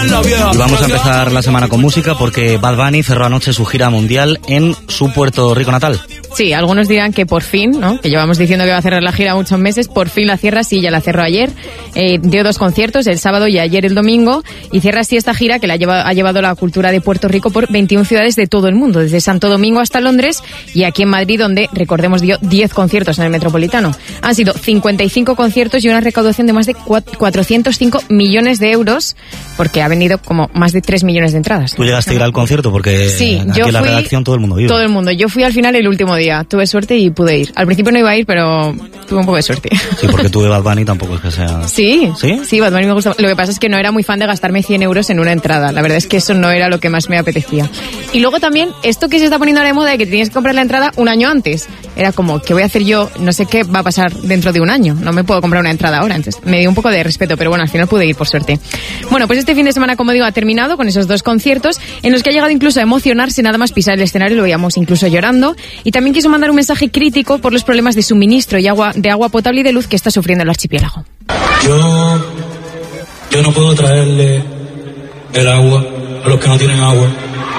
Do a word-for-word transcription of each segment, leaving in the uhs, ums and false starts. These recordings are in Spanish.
Y vamos a empezar la semana con música porque Bad Bunny cerró anoche su gira mundial en su Puerto Rico natal. Sí, algunos dirán que por fin, ¿no? Que llevamos diciendo que va a cerrar la gira muchos meses, por fin la cierra, sí, ya la cerró ayer. Eh, dio dos conciertos, el sábado y ayer el domingo, y cierra así esta gira que la lleva, ha llevado la cultura de Puerto Rico por veintiuna ciudades de todo el mundo, desde Santo Domingo hasta Londres y aquí en Madrid, donde, recordemos, dio diez conciertos en el Metropolitano. Han sido cincuenta y cinco conciertos y una recaudación de más de cuatrocientos cinco millones de euros, porque ha vendido como más de tres millones de entradas. ¿Tú llegaste a ir al concierto? Porque sí, aquí yo en la fui, redacción todo el mundo iba. Todo el mundo. Yo fui al final el último día. Tuve suerte y pude ir. Al principio no iba a ir, pero tuve un poco de suerte. Sí, porque tú de Bad Bunny tampoco es que sea... Sí, ¿Sí? Sí, Bad Bunny me gusta. Lo que pasa es que no era muy fan de gastarme cien euros en una entrada. La verdad es que eso no era lo que más me apetecía. Y luego también, esto que se está poniendo ahora de moda de que tienes que comprar la entrada un año antes. Era como, ¿qué voy a hacer yo? No sé qué va a pasar dentro de un año. No me puedo comprar una entrada ahora. Entonces me dio un poco de respeto, pero bueno, al final pude ir, por suerte. Bueno, pues este fin de semana, como digo, ha terminado con esos dos conciertos en los que ha llegado incluso a emocionarse nada más pisar el escenario, lo veíamos incluso llorando, y también quiso mandar un mensaje crítico por los problemas de suministro y agua, de agua potable y de luz que está sufriendo el archipiélago. Yo, yo no puedo traerle el agua a los que no tienen agua.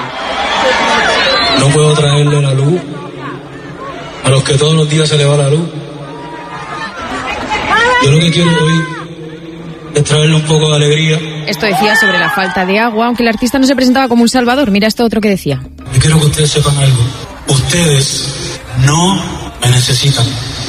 No puedo traerle la luz a los que todos los días se les va la luz. Yo lo que quiero hoy es traerle un poco de alegría. Esto decía sobre la falta de agua, aunque el artista no se presentaba como un salvador. Mira esto otro que decía. Yo quiero que ustedes sepan algo. Ustedes no me necesitan.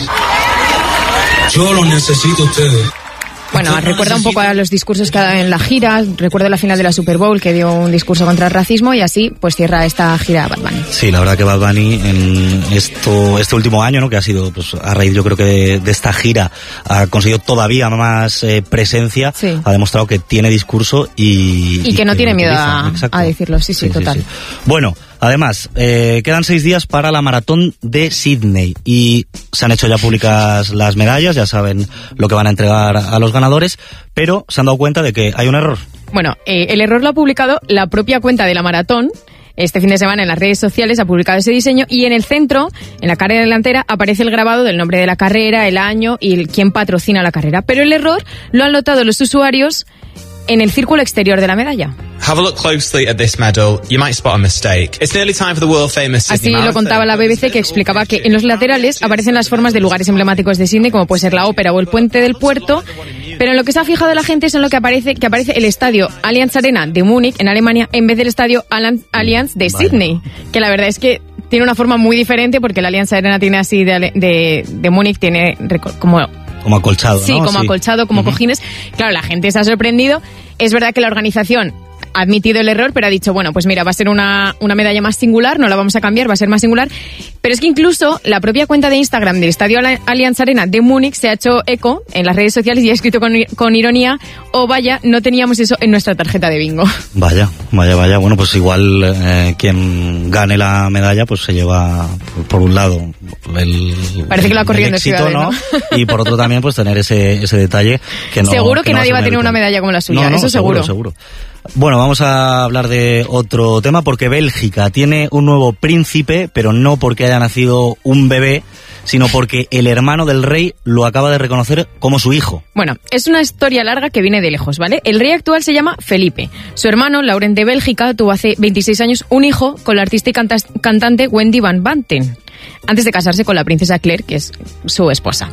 Yo los necesito a ustedes. Bueno, recuerda un poco a los discursos que ha dado en la gira, recuerda la final de la Super Bowl que dio un discurso contra el racismo y así pues cierra esta gira Bad Bunny. Sí, la verdad que Bad Bunny en esto este último año, ¿no? Que ha sido pues a raíz yo creo que de, de esta gira ha conseguido todavía más eh, presencia, sí. Ha demostrado que tiene discurso y... Y, y que no que tiene miedo a, a decirlo, sí, sí, sí total. Sí, sí. Bueno, además, eh, quedan seis días para la maratón de Sydney y se han hecho ya públicas las medallas, ya saben lo que van a entregar a los ganadores, pero se han dado cuenta de que hay un error. Bueno, eh, el error lo ha publicado la propia cuenta de la maratón. Este fin de semana en las redes sociales ha publicado ese diseño y en el centro, en la carrera delantera, aparece el grabado del nombre de la carrera, el año y el, quién patrocina la carrera. Pero el error lo han notado los usuarios en el círculo exterior de la medalla. Have a look closely at this medal. You might spot a mistake. It's nearly time for the world famous Sydney Así Marathon. lo contaba la B B C, que explicaba que en los laterales aparecen las formas de lugares emblemáticos de Sydney, como puede ser la ópera o el puente del puerto, pero en lo que se ha fijado la gente es en lo que aparece que aparece el estadio Allianz Arena de Múnich en Alemania en vez del estadio Allianz de Sydney, que la verdad es que tiene una forma muy diferente porque el Allianz Arena tiene así de, de, de Múnich tiene como Como acolchado, Sí, ¿no? como sí. acolchado, como uh-huh. cojines. Claro, la gente se ha sorprendido. Es verdad que la organización ha admitido el error, pero ha dicho, bueno, pues mira, va a ser una, una medalla más singular, no la vamos a cambiar, va a ser más singular. Pero es que incluso la propia cuenta de Instagram del Estadio Allianz Arena de Múnich se ha hecho eco en las redes sociales y ha escrito con, con ironía, oh vaya, no teníamos eso en nuestra tarjeta de bingo. Vaya, vaya, vaya. Bueno, pues igual eh, quien gane la medalla pues se lleva, por, por un lado, el Parece el, que lo ha corrido en éxito, ¿no? ¿no? Y por otro también pues tener ese, ese detalle que no... Seguro que, que no nadie va a tener una medalla como la suya, no, no, eso seguro. seguro. seguro. Bueno, vamos a hablar de otro tema porque Bélgica tiene un nuevo príncipe, pero no porque haya nacido un bebé, sino porque el hermano del rey lo acaba de reconocer como su hijo. Bueno, es una historia larga que viene de lejos, ¿vale? El rey actual se llama Felipe. Su hermano, Laurent de Bélgica, tuvo hace veintiséis años un hijo con la artista y canta- cantante Wendy Van Banten, antes de casarse con la princesa Claire, que es su esposa.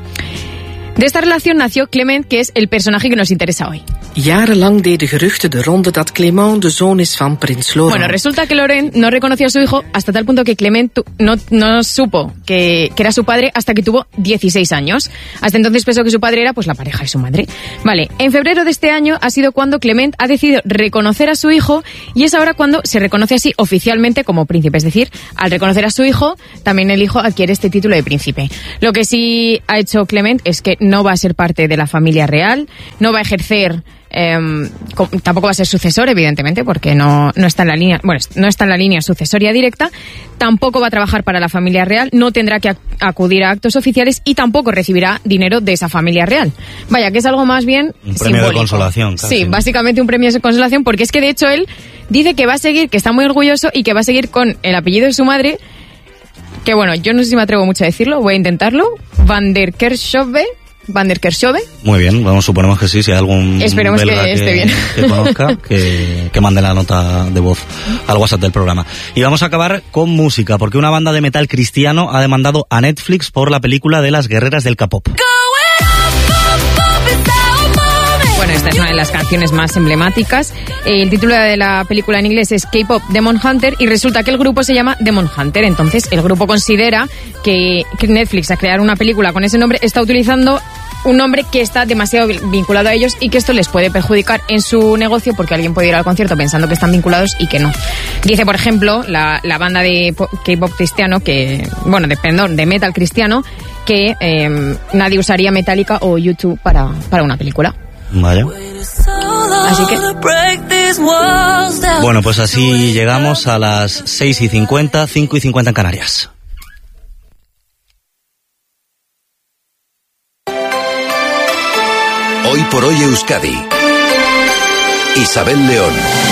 De esta relación nació Clement, que es el personaje que nos interesa hoy. Jarenlang deden geruchten de ronde dat Clement de zoon is van prins Laurent. Bueno, resulta que Laurent no reconoció a su hijo hasta tal punto que Clement tu- no, no supo que, que era su padre hasta que tuvo dieciséis años. Hasta entonces pensó que su padre era pues la pareja de su madre. Vale, en febrero de este año ha sido cuando Clement ha decidido reconocer a su hijo y es ahora cuando se reconoce así oficialmente como príncipe. Es decir, al reconocer a su hijo, también el hijo adquiere este título de príncipe. Lo que sí ha hecho Clement es que no va a ser parte de la familia real, no va a ejercer... Eh, tampoco va a ser sucesor, evidentemente, porque no, no está en la línea, bueno, no está en la línea sucesoria directa. Tampoco va a trabajar para la familia real, no tendrá que ac- acudir a actos oficiales y tampoco recibirá dinero de esa familia real. Vaya, que es algo más bien un premio simbólico. de consolación. Casi. Sí, básicamente un premio de consolación, porque es que de hecho él dice que va a seguir, que está muy orgulloso y que va a seguir con el apellido de su madre, que bueno, yo no sé si me atrevo mucho a decirlo, voy a intentarlo, Van der Kerkhove. Van der Kerkhove. Muy bien, bueno, suponemos que sí, si hay algún Esperemos belga que esté bien. que conozca, que, que mande la nota de voz al WhatsApp del programa. Y vamos a acabar con música, porque una banda de metal cristiano ha demandado a Netflix por la película de las guerreras del K-pop. Bueno, esta es una de las canciones más emblemáticas. El título de la película en inglés es K-pop Demon Hunter y resulta que el grupo se llama Demon Hunter. Entonces, el grupo considera que Netflix, a crear una película con ese nombre, está utilizando un nombre que está demasiado vinculado a ellos y que esto les puede perjudicar en su negocio porque alguien puede ir al concierto pensando que están vinculados y que no. Dice, por ejemplo, la, la banda de K-pop cristiano, que bueno, de, perdón, de metal cristiano, que eh, nadie usaría Metallica o U dos para, para una película. Vaya. Así que... Bueno, pues así llegamos a las seis y cincuenta, cinco y cincuenta en Canarias. Hoy por hoy Euskadi. Isabel León.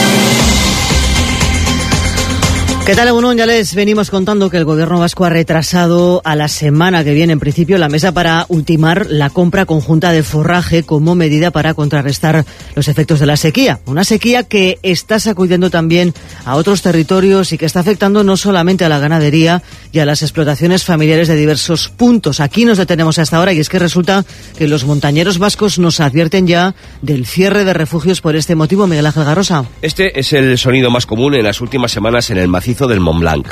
¿Qué tal, Egunon? Ya les venimos contando que el gobierno vasco ha retrasado a la semana que viene, en principio, la mesa para ultimar la compra conjunta de forraje como medida para contrarrestar los efectos de la sequía. Una sequía que está sacudiendo también a otros territorios y que está afectando no solamente a la ganadería y a las explotaciones familiares de diversos puntos. Aquí nos detenemos hasta ahora y es que resulta que los montañeros vascos nos advierten ya del cierre de refugios por este motivo. Miguel Ángel Garrosa. Este es el sonido más común en las últimas semanas en el macizo del Mont Blanc.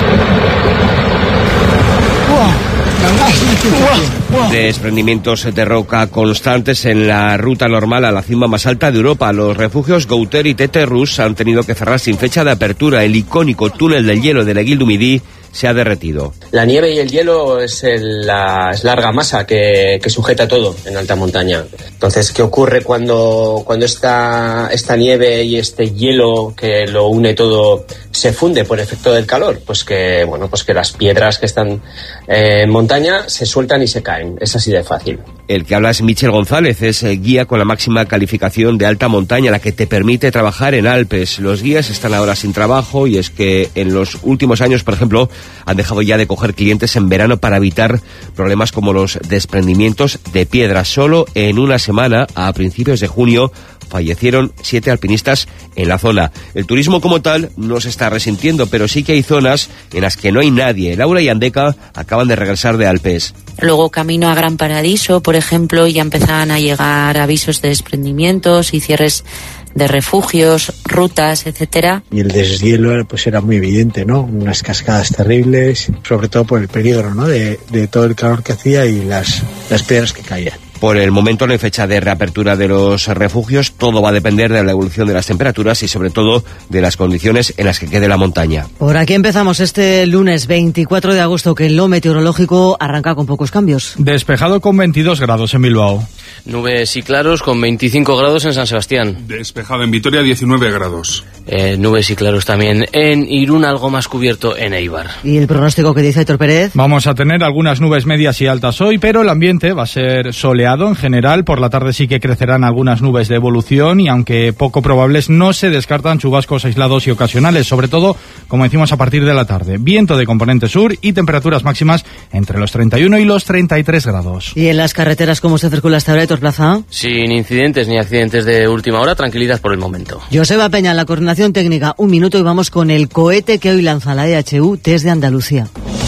Desprendimientos de roca constantes en la ruta normal a la cima más alta de Europa. Los refugios Gouter y Teterrus han tenido que cerrar sin fecha de apertura. El icónico túnel del hielo de la Guil du Midi se ha derretido. La nieve y el hielo es el, la es larga masa que, que sujeta todo en alta montaña. Entonces, ¿qué ocurre cuando, cuando esta, esta nieve y este hielo que lo une todo se funde por efecto del calor? Pues que, bueno, pues que las piedras que están eh, en montaña se sueltan y se caen. Es así de fácil. El que habla es Michel González, es eh, guía con la máxima calificación de alta montaña, la que te permite trabajar en Alpes. Los guías están ahora sin trabajo y es que en los últimos años, por ejemplo, han dejado ya de coger clientes en verano para evitar problemas como los desprendimientos de piedras. Solo en una semana, a principios de junio, fallecieron siete alpinistas en la zona. El turismo como tal no se está resintiendo, pero sí que hay zonas en las que no hay nadie. Laura y Andeca acaban de regresar de Alpes. Luego camino a Gran Paradiso, por ejemplo, ya empezaban a llegar avisos de desprendimientos y cierres de refugios, rutas, etcétera. Y el deshielo pues era muy evidente, ¿no? Unas cascadas terribles, sobre todo por el peligro, ¿no? De, de todo el calor que hacía y las, las piedras que caían. Por el momento no hay fecha de reapertura de los refugios, todo va a depender de la evolución de las temperaturas y sobre todo de las condiciones en las que quede la montaña. Por aquí empezamos este lunes veinticuatro de agosto, que en lo meteorológico arranca con pocos cambios. Despejado con veintidós grados en Bilbao. Nubes y claros con veinticinco grados en San Sebastián. Despejado en Vitoria, diecinueve grados. Eh, nubes y claros también en Irún, algo más cubierto en Eibar. ¿Y el pronóstico que dice Héctor Pérez? Vamos a tener algunas nubes medias y altas hoy, pero el ambiente va a ser soleado en general. Por la tarde sí que crecerán algunas nubes de evolución y aunque poco probables, no se descartan chubascos aislados y ocasionales, sobre todo, como decimos, a partir de la tarde. Viento de componente sur y temperaturas máximas entre los treinta y uno y los treinta y tres grados. ¿Y en las carreteras cómo se circula hasta ahora, Héctor Plaza? Sin incidentes ni accidentes de última hora, tranquilidad por el momento. Joseba Peña, en la coordinación técnica, un minuto y vamos con el cohete que hoy lanza la E H U desde Andalucía.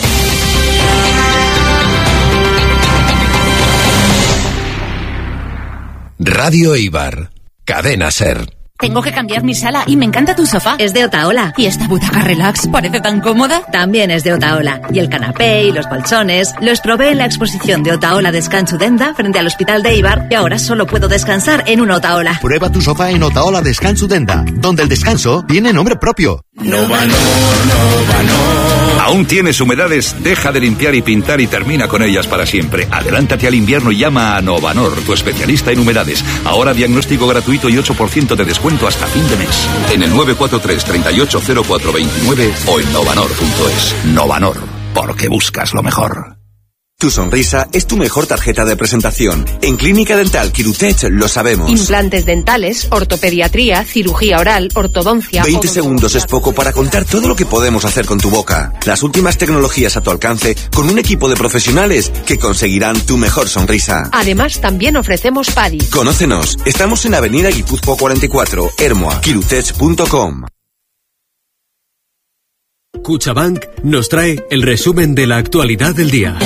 Radio Eibar, Cadena Ser. Tengo que cambiar mi sala y me encanta tu sofá. Es de Otaola. ¿Y esta butaca relax parece tan cómoda? También es de Otaola. Y el canapé y los colchones los probé en la exposición de Otaola Descanso Denda frente al Hospital de Eibar y ahora solo puedo descansar en un Otaola. Prueba tu sofá en Otaola Descanso Denda, donde el descanso tiene nombre propio. Novanor, Novanor. ¿Aún tienes humedades? Deja de limpiar y pintar y termina con ellas para siempre. Adelántate al invierno y llama a Novanor, tu especialista en humedades. Ahora diagnóstico gratuito y ocho por ciento de descuento hasta fin de mes. En el nueve cuatro tres, treinta y ocho cero cuatro veintinueve o en novanor punto es. Novanor, porque buscas lo mejor. Tu sonrisa es tu mejor tarjeta de presentación. En Clínica Dental Quirutech lo sabemos. Implantes dentales, ortopediatría, cirugía oral, ortodoncia... veinte segundos es poco para contar todo lo que podemos hacer con tu boca. Las últimas tecnologías a tu alcance con un equipo de profesionales que conseguirán tu mejor sonrisa. Además, también ofrecemos P A D I. Conócenos. Estamos en Avenida Guipúzcoa cuarenta y cuatro, Ermua, quirutech punto com. CaixaBank nos trae el resumen de la actualidad del día.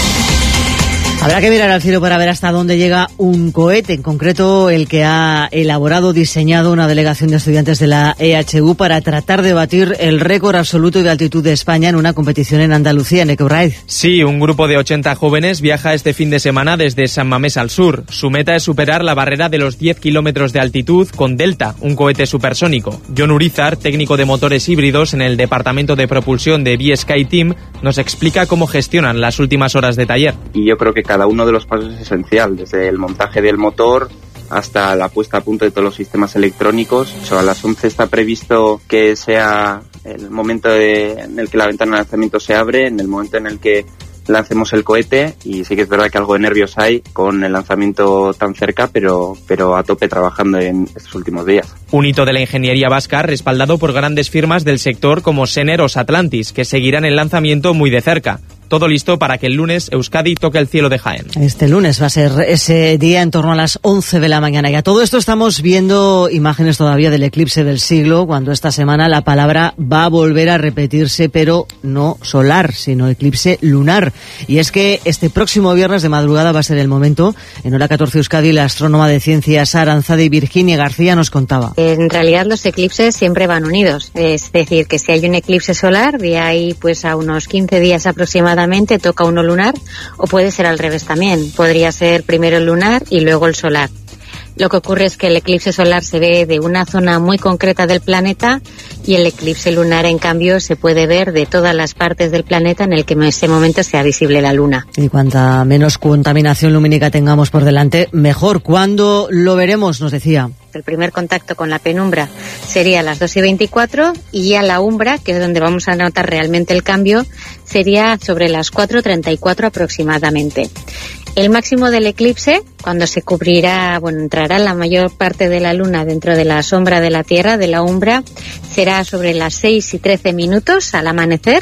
Habrá que mirar al cielo para ver hasta dónde llega un cohete, en concreto el que ha elaborado, diseñado una delegación de estudiantes de la E H U para tratar de batir el récord absoluto de altitud de España en una competición en Andalucía, en Ecobraiz. Sí, un grupo de ochenta jóvenes viaja este fin de semana desde San Mamés al sur. Su meta es superar la barrera de los diez kilómetros de altitud con Delta, un cohete supersónico. John Urizar, técnico de motores híbridos en el departamento de propulsión de B-Sky Team, nos explica cómo gestionan las últimas horas de taller. Y yo creo que cada uno de los pasos es esencial, desde el montaje del motor hasta la puesta a punto de todos los sistemas electrónicos. O sea, a las once está previsto que sea el momento de, en el que la ventana de lanzamiento se abre, en el momento en el que lancemos el cohete, y sí que es verdad que algo de nervios hay con el lanzamiento tan cerca, pero, pero a tope trabajando en estos últimos días. Un hito de la ingeniería vasca respaldado por grandes firmas del sector como Sener o Satlantis, que seguirán el lanzamiento muy de cerca. Todo listo para que el lunes Euskadi toque el cielo de Jaén. Este lunes va a ser ese día en torno a las once de la mañana. Y a todo esto estamos viendo imágenes todavía del eclipse del siglo, cuando esta semana la palabra va a volver a repetirse, pero no solar, sino eclipse lunar. Y es que este próximo viernes de madrugada va a ser el momento. En Hora catorce Euskadi, la astrónoma de ciencias Aranzadi y Virginia García nos contaba. En realidad los eclipses siempre van unidos. Es decir, que si hay un eclipse solar, de ahí pues a unos quince días aproximadamente toca uno lunar, o puede ser al revés también. Podría ser primero el lunar y luego el solar. Lo que ocurre es que el eclipse solar se ve de una zona muy concreta del planeta y el eclipse lunar, en cambio, se puede ver de todas las partes del planeta en el que en ese momento sea visible la luna. Y cuanta menos contaminación lumínica tengamos por delante, mejor. ¿Cuándo lo veremos? Nos decía. El primer contacto con la penumbra sería a las dos y veinticuatro, y ya la umbra, que es donde vamos a notar realmente el cambio, sería sobre las cuatro y treinta y cuatro aproximadamente. El máximo del eclipse, cuando se cubrirá, bueno, entrará la mayor parte de la luna dentro de la sombra de la Tierra, de la umbra, será sobre las seis y trece minutos al amanecer.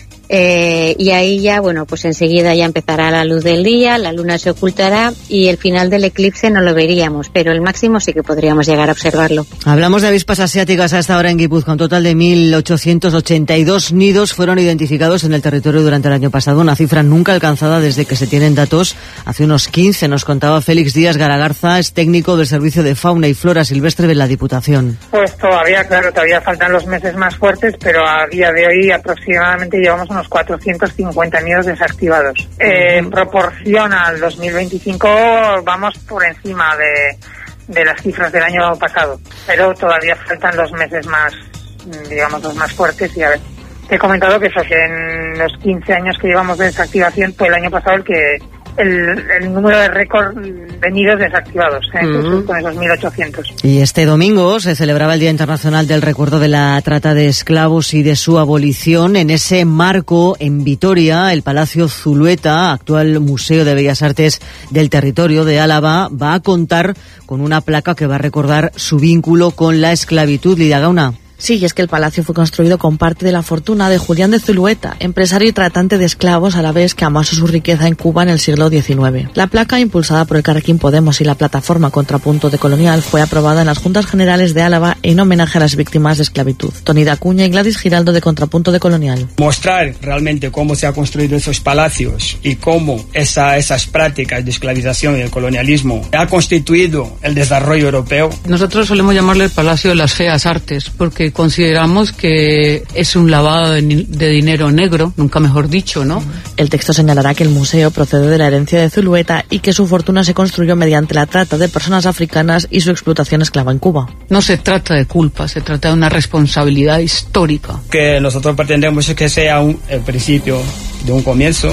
Eh, y ahí ya, bueno, pues enseguida ya empezará la luz del día, la luna se ocultará y el final del eclipse no lo veríamos, pero el máximo sí que podríamos llegar a observarlo. Hablamos de avispas asiáticas a esta hora en Guipúzcoa. Un total de mil ochocientos ochenta y dos nidos fueron identificados en el territorio durante el año pasado, una cifra nunca alcanzada desde que se tienen datos hace unos quince. Nos contaba Félix Díaz Garagarza, es técnico del Servicio de Fauna y Flora Silvestre de la Diputación. Pues todavía, claro, todavía faltan los meses más fuertes, pero a día de hoy aproximadamente llevamos unos cuatrocientos cincuenta nidos desactivados. Eh, en proporción al dos mil veinticinco vamos por encima de, de las cifras del año pasado, pero todavía faltan los meses más, digamos, los más fuertes. Y a ver, te he comentado que eso, que en los quince años que llevamos de desactivación fue el año pasado el que El, el número de récord de nidos desactivados, ¿eh? uh-huh. Con esos mil ochocientos. Y este domingo se celebraba el Día Internacional del Recuerdo de la Trata de Esclavos y de su abolición. En ese marco, en Vitoria, el Palacio Zulueta, actual Museo de Bellas Artes del territorio de Álava, va a contar con una placa que va a recordar su vínculo con la esclavitud. Lidia Gauna. Sí, y es que el palacio fue construido con parte de la fortuna de Julián de Zulueta, empresario y tratante de esclavos, a la vez que amasó su riqueza en Cuba en el siglo diecinueve. La placa, impulsada por el Carrequín Podemos y la plataforma Contrapunto Decolonial, fue aprobada en las Juntas Generales de Álava en homenaje a las víctimas de esclavitud. Tony Dacuña y Gladys Giraldo de Contrapunto Decolonial. Mostrar realmente cómo se han construido esos palacios y cómo esa, esas prácticas de esclavización y el colonialismo ha constituido el desarrollo europeo. Nosotros solemos llamarle el Palacio de las Feas Artes, porque consideramos que es un lavado de, de dinero negro, nunca mejor dicho, ¿no? El texto señalará que el museo procede de la herencia de Zulueta y que su fortuna se construyó mediante la trata de personas africanas y su explotación esclava en Cuba. No se trata de culpa, se trata de una responsabilidad histórica. Que nosotros pretendemos es que sea un, el principio de un comienzo.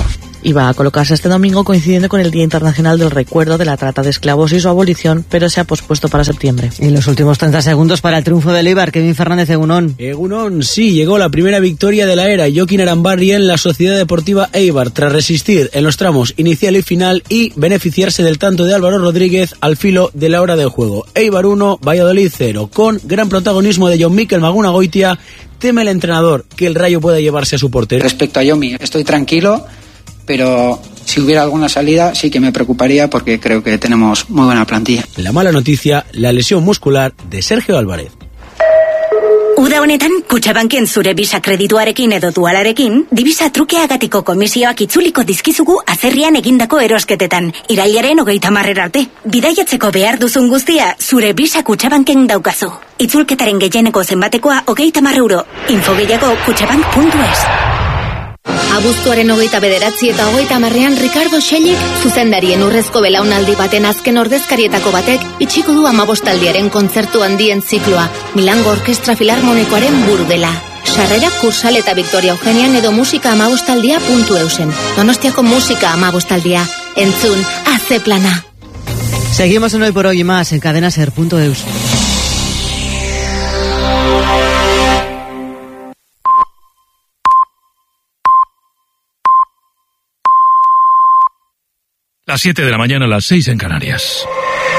Iba a colocarse este domingo coincidiendo con el Día Internacional del Recuerdo de la Trata de Esclavos y su abolición, pero se ha pospuesto para septiembre. Y los últimos treinta segundos para el triunfo del Eibar. Kevin Fernández, Egunon. Egunon, sí, llegó la primera victoria de la era. Joaquín Arambarri en la Sociedad Deportiva Eibar, tras resistir en los tramos inicial y final y beneficiarse del tanto de Álvaro Rodríguez al filo de la hora del juego. Eibar uno, Valladolid cero, con gran protagonismo de Jon Mikel Magunagoitia. Teme el entrenador que el Rayo pueda llevarse a su portero. Respecto a Yomi, estoy tranquilo, pero si hubiera alguna salida sí que me preocuparía porque creo que tenemos muy buena plantilla. La mala noticia, la lesión muscular de Sergio Álvarez. Uda honetan, Kutxabanken zure bisa kredituarekin edo dualarekin, divisa trukeagatiko komisioak itzuliko dizkizugu azerrian egindako erosketetan, irailaren hogeita marrera arte. Bidaiatzeko behar duzun guztia, zure bisa Kutxabanken daukazu. Itzulketaren gehieneko zenbatekoa hogeita mar euro. Info gehiago kutxabank puntu es. Abuztuaren hogeita bederatzi eta hogeita marrean Ricardo Xellik, zuzendarien urrezko belaunaldi baten azken ordezkarietako batek, itxiko du amabostaldiaren kontzertu handien zikloa, Milango Orkestra Filarmonikoaren buru dela. Sarrera Kursal eta Victoria Eugenian edo musika amabostaldia puntu eusen. Donostiako musika amabostaldia. Entzun, haze plana. Seguimos en Hoy por Hoy y más en cadena ser punto eus. Las siete de la mañana, las seis en Canarias.